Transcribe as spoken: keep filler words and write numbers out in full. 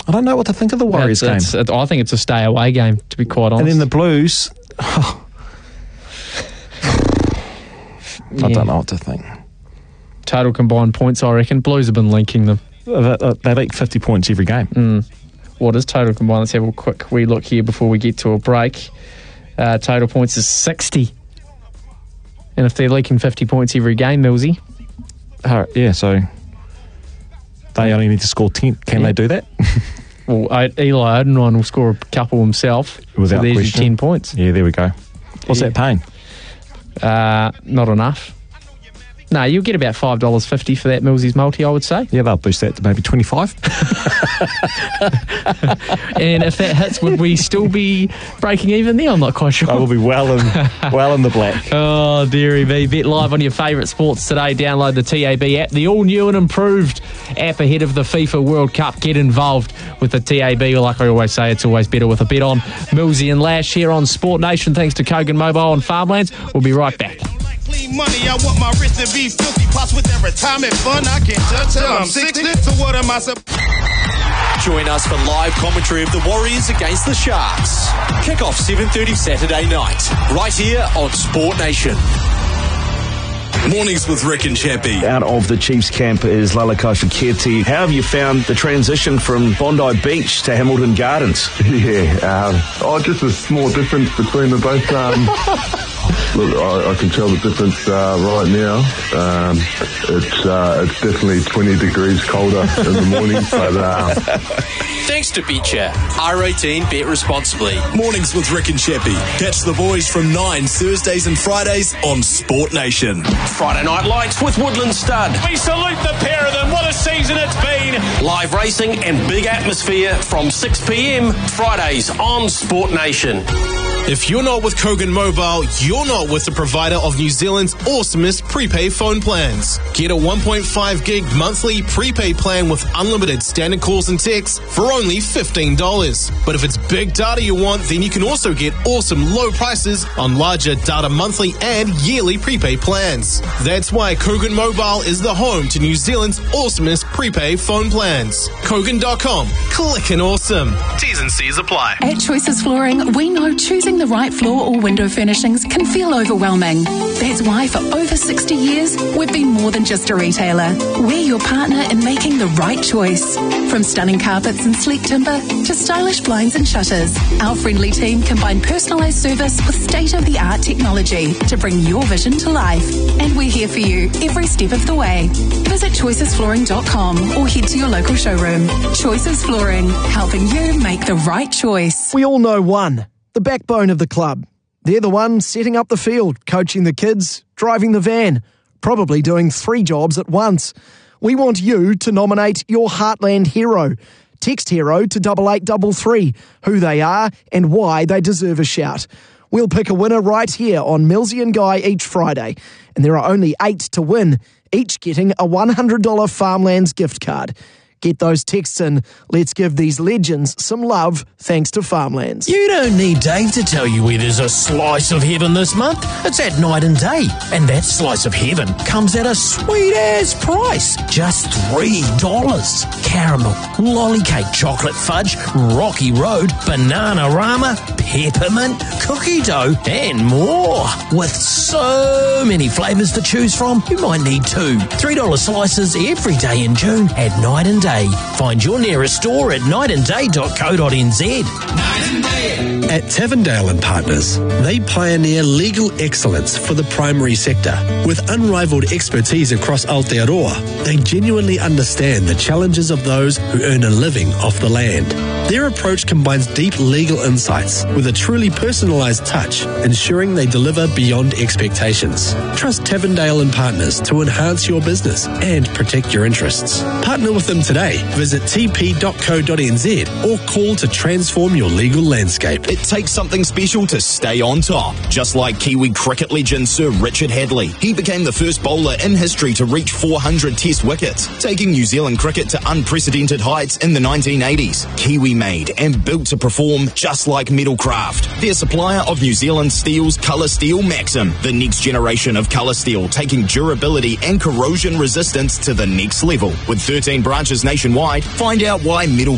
I don't know what to think of the Warriors game. It's, it's, I think it's a stay away game, to be quite honest. And then the Blues, oh, yeah. I don't know what to think. Total combined points, I reckon. Blues have been linking them. They beat fifty points every game. Mm. What is total combined? Let's have a quick wee look here before we get to a break. Uh, total points is sixty. And if they're leaking fifty points every game, Millsy. Uh, yeah, so they only need to score ten. Can yeah. they do that? Well, I, Eli Odenrine will score a couple himself. Without so there's question. your ten points. Yeah, there we go. What's yeah. that paying? Uh, not enough. No, you'll get about five dollars fifty for that Millsy's multi, I would say. Yeah, they'll boost that to maybe twenty-five. And if that hits, would we still be breaking even there? I'm not quite sure. I will be well in, well in the black. Oh, dearie me. Bet live on your favourite sports today. Download the T A B app, the all-new and improved app ahead of the FIFA World Cup. Get involved with the T A B. Like I always say, it's always better with a bet on. Millsy and Lash here on Sport Nation. Thanks to Kogan Mobile and Farmlands. We'll be right back. Clean money, I want my wrist to be filthy. Pots with their retirement fund, I can't touch till I'm sixty. So what am I supposed? Join us for live commentary of the Warriors against the Sharks. Kick off seven thirty Saturday night, right here on Sport Nation. Mornings with Rick and Chappie. Out of the Chiefs camp is Lalakai Feketi. How have you found the transition from Bondi Beach to Hamilton Gardens? Yeah, um, oh, just a small difference between the both. Um, look, I, I can tell the difference uh, right now. Um, it's uh, it's definitely twenty degrees colder in the morning, but. Uh, Thanks to Beecher. R eighteen, bet responsibly. Mornings with Rick and Chappie. Catch the boys from nine Thursdays and Fridays on Sport Nation. Friday Night Lights with Woodland Stud. We salute the pair of them. What a season it's been. Live racing and big atmosphere from six p.m. Fridays on Sport Nation. If you're not with Kogan Mobile, you're not with the provider of New Zealand's awesomest prepaid phone plans. Get a one point five gig monthly prepaid plan with unlimited standard calls and texts for only fifteen dollars. But if it's big data you want, then you can also get awesome low prices on larger data monthly and yearly prepaid plans. That's why Kogan Mobile is the home to New Zealand's awesomest prepaid phone plans. Kogan dot com. Click and awesome. T's and C's apply. At Choices Flooring, we know choosing the right floor or window furnishings can feel overwhelming. That's why for over sixty years, we've been more than just a retailer. We're your partner in making the right choice. From stunning carpets and sleek timber to stylish blinds and shutters, our friendly team combine personalised service with state-of-the-art technology to bring your vision to life. And we're here for you every step of the way. Visit choices flooring dot com or head to your local showroom. Choices Flooring, helping you make the right choice. We all know one. The backbone of the club. They're the one setting up the field, coaching the kids, driving the van, probably doing three jobs at once. We want you to nominate your Heartland hero. Text hero to double eight double three, who they are and why they deserve a shout. We'll pick a winner right here on Millsy and Guy each Friday, and there are only eight to win, each getting a one hundred dollars Farmlands gift card. Get those texts in. Let's give these legends some love thanks to Farmlands. You don't need Dave to tell you where there's a slice of heaven this month. It's at Night and Day. And that slice of heaven comes at a sweet-ass price. Just three dollars. Caramel, lolly cake, chocolate fudge, Rocky Road, Banana-Rama, peppermint, cookie dough, and more. With so many flavours to choose from, you might need two. three dollars slices every day in June at Night and Day. Find your nearest store at night and day dot co dot n z. At Tavendale and Partners, they pioneer legal excellence for the primary sector. With unrivaled expertise across Aotearoa, they genuinely understand the challenges of those who earn a living off the land. Their approach combines deep legal insights with a truly personalised touch, ensuring they deliver beyond expectations. Trust Tavendale and Partners to enhance your business and protect your interests. Partner with them today. Visit t p dot co dot n z or call to transform your legal landscape. It takes something special to stay on top, just like Kiwi cricket legend Sir Richard Hadley. He became the first bowler in history to reach four hundred test wickets, taking New Zealand cricket to unprecedented heights in the nineteen eighties. Kiwi made and built to perform just like Metalcraft. Their supplier of New Zealand Steel's Colour Steel Maxim, the next generation of colour steel, taking durability and corrosion resistance to the next level. With thirteen branches nationwide, find out why Metal